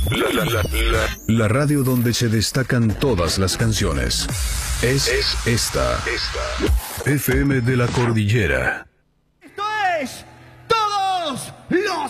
La radio donde se destacan todas las canciones. Es esta. FM de la Cordillera. Esto es Todos los